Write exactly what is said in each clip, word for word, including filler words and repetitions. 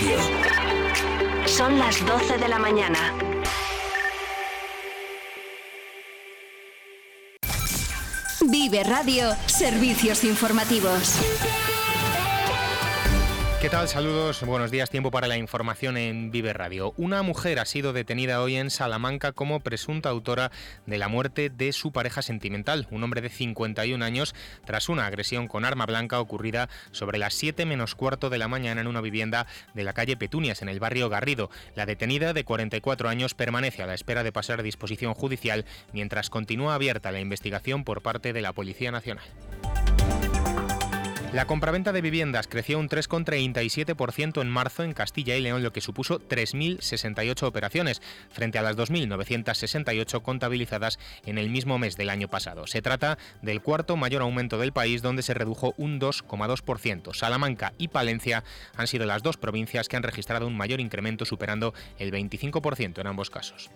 Radio. Son las doce de la mañana. Vive Radio, servicios informativos. ¿Qué tal? Saludos, buenos días. Tiempo para la información en Vive Radio. Una mujer ha sido detenida hoy en Salamanca como presunta autora de la muerte de su pareja sentimental, un hombre de cincuenta y un años, tras una agresión con arma blanca ocurrida sobre las siete menos cuarto de la mañana en una vivienda de la calle Petunias, en el barrio Garrido. La detenida, de cuarenta y cuatro años, permanece a la espera de pasar a disposición judicial mientras continúa abierta la investigación por parte de la Policía Nacional. La compraventa de viviendas creció un tres coma treinta y siete por ciento en marzo en Castilla y León, lo que supuso tres mil sesenta y ocho operaciones, frente a las dos mil novecientas sesenta y ocho contabilizadas en el mismo mes del año pasado. Se trata del cuarto mayor aumento del país, donde se redujo un dos coma dos por ciento. Salamanca y Palencia han sido las dos provincias que han registrado un mayor incremento, superando el veinticinco por ciento en ambos casos.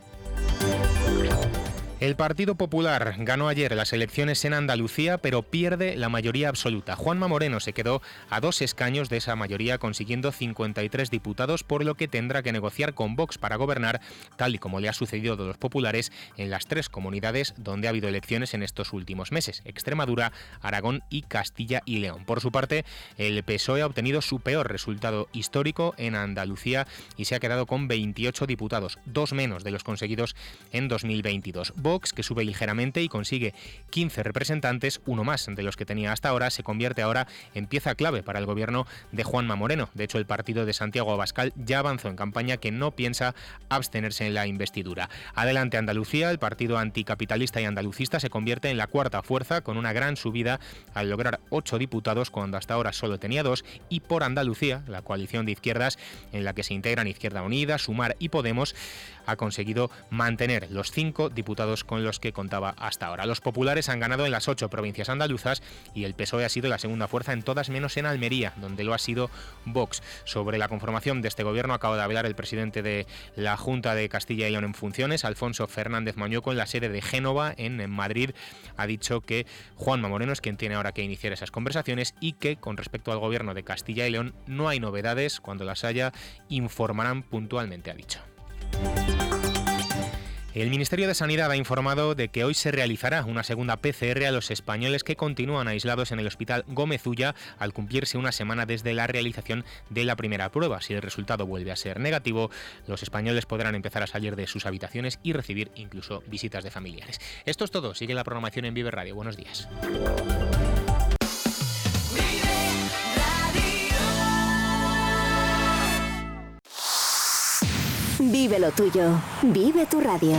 El Partido Popular ganó ayer las elecciones en Andalucía, pero pierde la mayoría absoluta. Juanma Moreno se quedó a dos escaños de esa mayoría, consiguiendo cincuenta y tres diputados, por lo que tendrá que negociar con Vox para gobernar, tal y como le ha sucedido a los populares en las tres comunidades donde ha habido elecciones en estos últimos meses: Extremadura, Aragón y Castilla y León. Por su parte, el P S O E ha obtenido su peor resultado histórico en Andalucía y se ha quedado con veintiocho diputados, dos menos de los conseguidos en dos mil veintidós. Vox, que sube ligeramente y consigue quince representantes, uno más de los que tenía hasta ahora, se convierte ahora en pieza clave para el gobierno de Juanma Moreno. De hecho, el partido de Santiago Abascal ya avanzó en campaña que no piensa abstenerse en la investidura. Adelante Andalucía, el partido anticapitalista y andalucista se convierte en la cuarta fuerza, con una gran subida al lograr ocho diputados cuando hasta ahora solo tenía dos, y Por Andalucía, la coalición de izquierdas en la que se integran Izquierda Unida, Sumar y Podemos, ha conseguido mantener los cinco diputados con los que contaba hasta ahora. Los populares han ganado en las ocho provincias andaluzas y el P S O E ha sido la segunda fuerza en todas menos en Almería, donde lo ha sido Vox. Sobre la conformación de este gobierno acaba de hablar el presidente de la Junta de Castilla y León en funciones, Alfonso Fernández Mañueco, en la sede de Génova, en Madrid. Ha dicho que Juanma Moreno es quien tiene ahora que iniciar esas conversaciones y que, con respecto al gobierno de Castilla y León, no hay novedades. Cuando las haya, informarán puntualmente, ha dicho. El Ministerio de Sanidad ha informado de que hoy se realizará una segunda P C R a los españoles que continúan aislados en el Hospital Gómez Ulla, al cumplirse una semana desde la realización de la primera prueba. Si el resultado vuelve a ser negativo, los españoles podrán empezar a salir de sus habitaciones y recibir incluso visitas de familiares. Esto es todo. Sigue la programación en Vive Radio. Buenos días. Vive lo tuyo. Vive tu radio.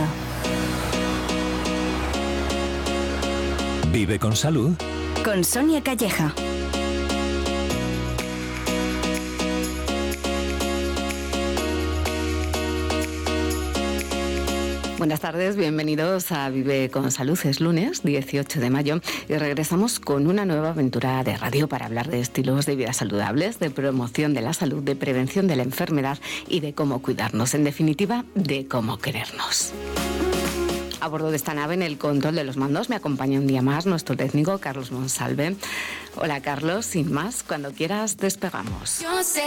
Vive con salud. Con Sonia Calleja. Buenas tardes, bienvenidos a Vive con Salud. Es lunes dieciocho de mayo y regresamos con una nueva aventura de radio para hablar de estilos de vida saludables, de promoción de la salud, de prevención de la enfermedad y de cómo cuidarnos, en definitiva, de cómo querernos. A bordo de esta nave, en el control de los mandos, me acompaña un día más nuestro técnico Carlos Monsalve. Hola Carlos, sin más, cuando quieras despegamos.